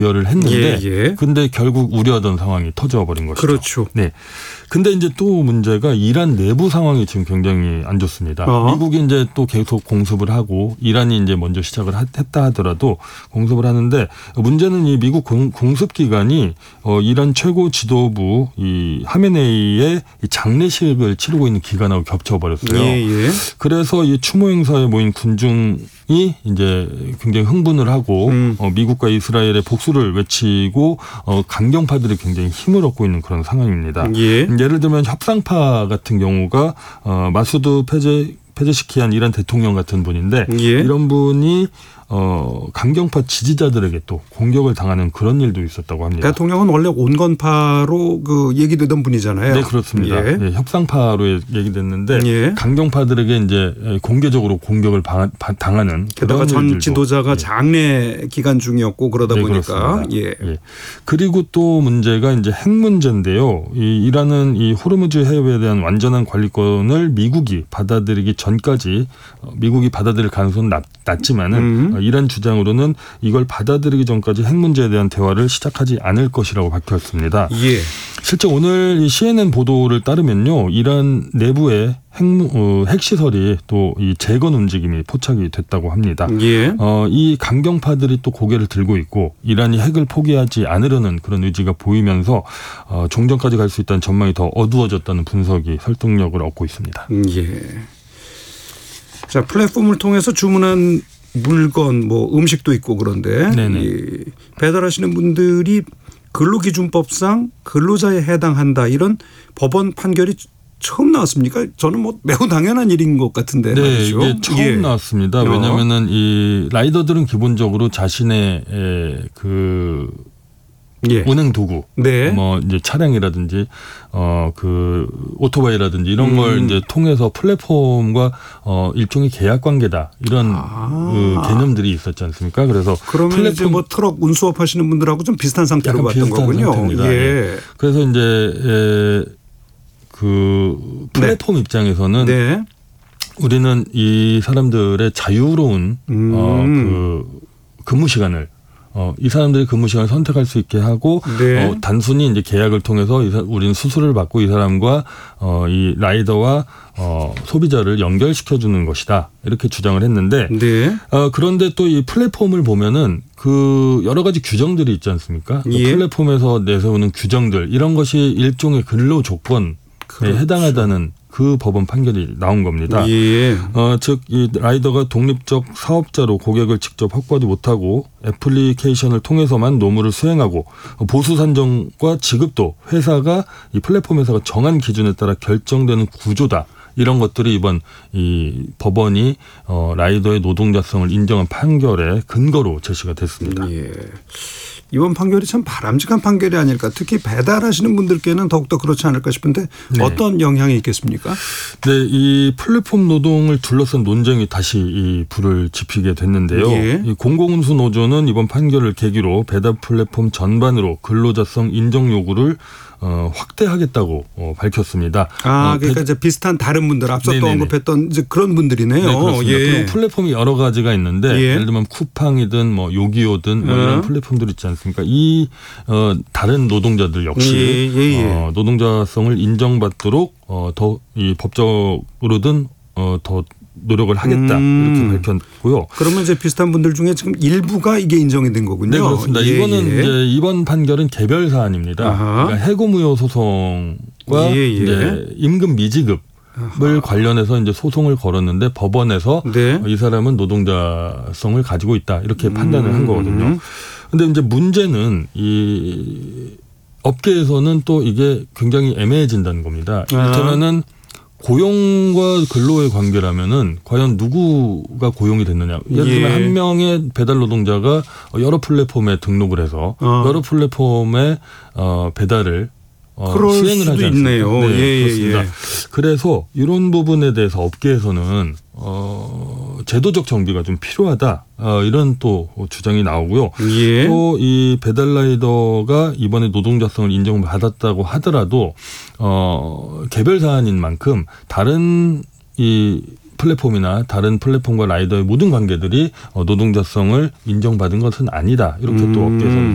를 했는데 예. 근데 결국 우려하던 상황이 터져버린 것이죠. 그렇죠. 네. 근데 이제 또 문제가 이란 내부 상황이 지금 굉장히 안 좋습니다. 미국이 이제 또 계속 공습을 하고 이란이 이제 먼저 시작을 했다 하더라도 공습을 하는데 문제는 이 미국 공습 기간이 이란 최고 지도부 이 하메네이의 장례식을 치르고 있는 기간하고 겹쳐버렸어요. 예. 그래서 이 추모 행사에 모인 군중이 이제 굉장히 흥분을 하고 미국과 이스라엘의 복수를 외치고 강경파들이 굉장히 힘을 얻고 있는 그런 상황입니다. 예. 예를 들면 협상파 같은 경우가 마수드 페제시키안 이란 대통령 같은 분인데 예. 이런 분이 강경파 지지자들에게 또 공격을 당하는 그런 일도 있었다고 합니다. 대통령은 원래 온건파로 그 얘기되던 분이잖아요. 네, 그렇습니다. 예. 네, 협상파로 얘기됐는데 예. 강경파들에게 이제 공개적으로 공격을 당하는 게다가 그런 전 일들도. 지도자가 예. 장례 기간 중이었고 그러다 네, 보니까 예. 그리고 또 문제가 이제 핵 문제인데요. 이란은 이 호르무즈 해협에 대한 완전한 관리권을 미국이 받아들이기 전까지 미국이 받아들일 가능성은 낮지만은 이란 주장으로는 이걸 받아들이기 전까지 핵 문제에 대한 대화를 시작하지 않을 것이라고 밝혔습니다. 예. 실제 오늘 이 CNN 보도를 따르면요, 이란 내부에 핵시설이 또 이 재건 움직임이 포착이 됐다고 합니다. 예. 이 강경파들이 또 고개를 들고 있고 이란이 핵을 포기하지 않으려는 그런 의지가 보이면서 종전까지 갈 수 있다는 전망이 더 어두워졌다는 분석이 설득력을 얻고 있습니다. 예. 자, 플랫폼을 통해서 주문한 물건, 뭐 음식도 있고 그런데 이 배달하시는 분들이 근로기준법상 근로자에 해당한다 이런 법원 판결이 처음 나왔습니까? 저는 뭐 매우 당연한 일인 것 같은데 네, 말이죠. 이게 처음 나왔습니다. 왜냐하면은 이 라이더들은 기본적으로 자신의 운행 도구, 뭐 이제 차량이라든지 그 오토바이라든지 이런 걸 이제 통해서 플랫폼과 일종의 계약 관계다 이런 그 개념들이 있었지 않습니까? 그래서 그러면 이제 뭐 트럭 운수업 하시는 분들하고 좀 비슷한 상태로 봤던 거군요. 상태입니다. 예. 그래서 이제 그 플랫폼 입장에서는 우리는 이 사람들의 자유로운 그 근무 시간을 이 사람들이 근무 시간을 선택할 수 있게 하고 단순히 이제 계약을 통해서 우리는 수수료를 받고 이 사람과 이 라이더와 소비자를 연결시켜 주는 것이다 이렇게 주장을 했는데 그런데 또 이 플랫폼을 보면은 그 여러 가지 규정들이 있지 않습니까? 그 플랫폼에서 내세우는 규정들 이런 것이 일종의 근로 조건에 해당하다는 그 법원 판결이 나온 겁니다. 즉 이 라이더가 독립적 사업자로 고객을 직접 확보하지 못하고 애플리케이션을 통해서만 노무를 수행하고 보수 산정과 지급도 회사가 이 플랫폼 회사가 정한 기준에 따라 결정되는 구조다. 이런 것들이 이번 이 법원이 라이더의 노동자성을 인정한 판결의 근거로 제시가 됐습니다. 이번 판결이 참 바람직한 판결이 아닐까. 특히 배달하시는 분들께는 더욱더 그렇지 않을까 싶은데 어떤 영향이 있겠습니까? 네, 이 플랫폼 노동을 둘러싼 논쟁이 다시 이 불을 지피게 됐는데요. 이 공공운수 노조는 이번 판결을 계기로 배달 플랫폼 전반으로 근로자성 인정 요구를 확대하겠다고 밝혔습니다. 그러니까 이제 비슷한 다른 분들 앞서 또 언급했던 이제 그런 분들이네요. 네, 그렇습니다. 플랫폼이 여러 가지가 있는데 예를 들면 쿠팡이든 뭐 요기요든 뭐 이런 플랫폼들 있지 않습니까? 이 다른 노동자들 역시 노동자성을 인정받도록 더 이 법적으로든 더 노력을 하겠다 이렇게 밝혔고요. 그러면 이제 비슷한 분들 중에 지금 일부가 이게 인정이 된 거군요. 네, 그렇습니다. 이거는 이제 이번 판결은 개별 사안입니다. 그러니까 해고무효 소송과 이제 임금 미지급을 관련해서 이제 소송을 걸었는데 법원에서 이 사람은 노동자성을 가지고 있다 이렇게 판단을 한 거거든요. 그런데 이제 문제는 이 업계에서는 또 이게 굉장히 애매해진다는 겁니다. 이를테면은 고용과 근로의 관계라면은 과연 누구가 고용이 됐느냐. 예를 들면 한 명의 배달 노동자가 여러 플랫폼에 등록을 해서 여러 플랫폼에 배달을 수행을 하지 않습니까? 네, 그렇습니다. 그래서 이런 부분에 대해서 업계에서는 제도적 정비가 좀 필요하다. 이런 또 주장이 나오고요. 또 이 배달라이더가 이번에 노동자성을 인정받았다고 하더라도 개별 사안인 만큼 다른 이 플랫폼이나 다른 플랫폼과 라이더의 모든 관계들이 노동자성을 인정받은 것은 아니다. 이렇게 또 업계에서는